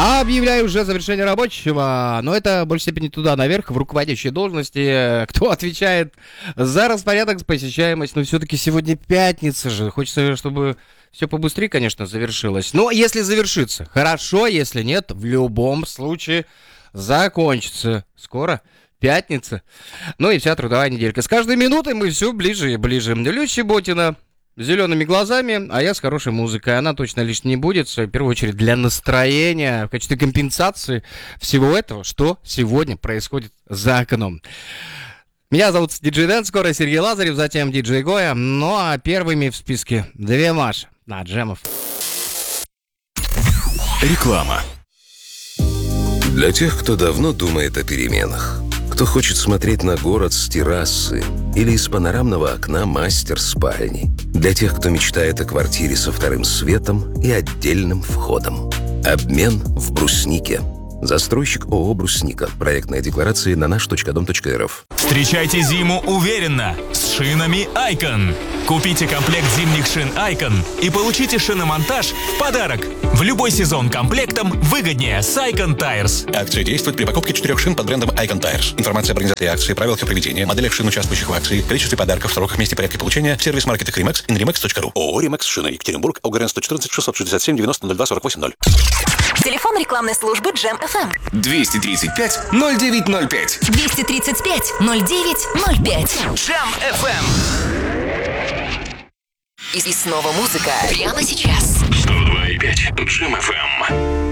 Объявляю уже завершение рабочего, но это в большей степени туда наверх, в руководящей должности. Кто отвечает за распорядок, посещаемость? Но все-таки сегодня пятница же. Хочется, чтобы все побыстрее, конечно, завершилось. Но если завершится, хорошо, если нет, в любом случае закончится. Скоро пятница. Ну и вся трудовая неделька. С каждой минутой мы все ближе и ближе. Люся Чеботина зелеными глазами, а я с хорошей музыкой. Она точно лишней не будет, в первую очередь для настроения, в качестве компенсации всего этого, что сегодня происходит за окном. Меня зовут Диджей Дэн, скоро Сергей Лазарев, затем Диджей Гоя. Ну а первыми в списке две Маши на Джемов. Реклама. Для тех, кто давно думает о переменах, кто хочет смотреть на город с террасы или из панорамного окна мастер-спальни. Для тех, кто мечтает о квартире со вторым светом и отдельным входом. Обмен в Бруснике. Застройщик ООО «Брусника». Проектная декларация на наш.дом.рф. Встречайте зиму уверенно с шинами Icon. Купите комплект зимних шин Icon и получите шиномонтаж в подарок. В любой сезон комплектом выгоднее с Icon Tires. Акция действует при покупке 4 шин под брендом Icon Tires. Информация об организации акции, правилах и проведения, моделях шин, участвующих в акции, количестве подарков, сроках, месте, порядке получения в сервис-маркетах Remax и Remax.ru. ООО «Ремекс Шины». Екатеринбург, ОГРН 114 667 90 02 48 0. Телефон рекламной службы Джем FM. 235-0905. 235-0905. Джем FM. И снова музыка. Прямо сейчас. 102,5. Джем FM.